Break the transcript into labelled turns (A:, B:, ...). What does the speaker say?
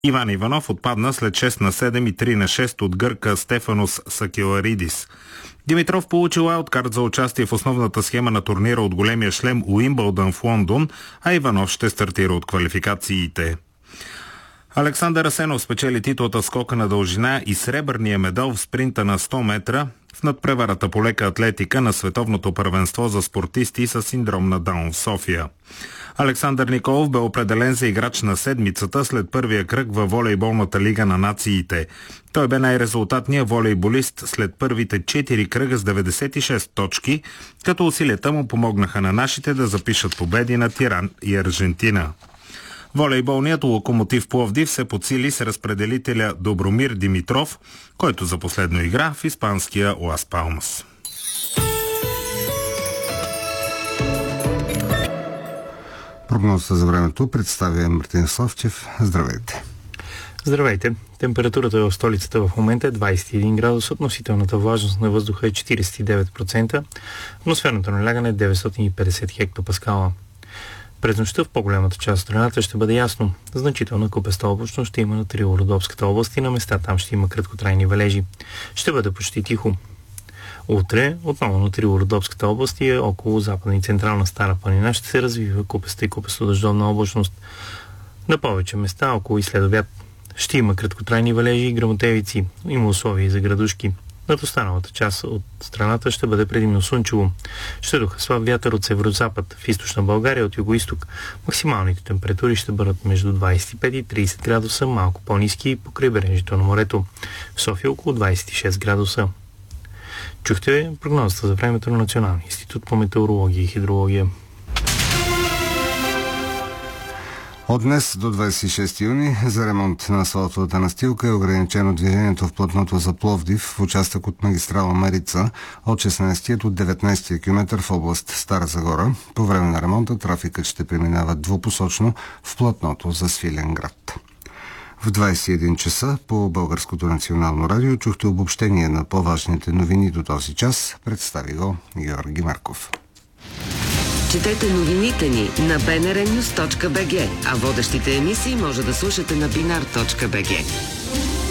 A: Иван Иванов отпадна след 6-7 и 3-6 от гърка Стефанос Сакеларидис. Димитров получи уайлдкарт за участие в основната схема на турнира от големия шлем Уимбълдън в Лондон, а Иванов ще стартира от квалификациите. Александър Асенов спечели титлата в скока на дължина и сребърния медал в спринта на 100 метра в надпреварата по лека атлетика на световното първенство за спортисти с синдром на Даун в София. Александър Николов бе определен за играч на седмицата след първия кръг във волейболната лига на нациите. Той бе най-резултатният волейболист след първите 4 кръга с 96 точки, като усилията му помогнаха на нашите да запишат победи на Иран и Аржентина. Волейболният Локомотив Пловдив се подсили с разпределителя Добромир Димитров, който за последно игра в испанския Лас Палмас.
B: Прогнозата за времето представя Мартин Славчев. Здравейте!
C: Здравейте! Температурата в столицата в момента е 21 градуса, относителната влажност на въздуха е 49%, атмосферното налягане е 950 хектопаскала. През нощта в по-голямата част от страната ще бъде ясно. Значителна купеста облачност ще има на Трило-Родопската област и на места там ще има краткотрайни валежи. Ще бъде почти тихо. Утре отново на Трило-Родопската област и около западна и централна Стара планина ще се развива купеста и купесто-дъждовна облачност. На повече места около и след обяд ще има краткотрайни валежи и гръмотевици. Има условия за градушки. Над останалата част от страната ще бъде предимно слънчево. Ще духа слаб вятър от северозапад, в източна България от югоизток. Максималните температури ще бъдат между 25 и 30 градуса, малко по-ниски по крайбрежието на морето. В София около 26 градуса. Чухте прогнозата за времето на Националния институт по метеорология и хидрология.
B: От днес до 26 юни за ремонт на асфалтовата настилка е ограничено движението в платното за Пловдив в участък от магистрала Марица от 16 до 19 км в област Стара Загора. По време на ремонта трафикът ще преминава двупосочно в платното за Свиленград. В 21 часа по Българското национално радио чухте обобщение на по-важните новини до този час. Представи го Георги Марков.
D: Четете новините ни на bnrnews.bg, а водещите емисии може да слушате на binar.bg.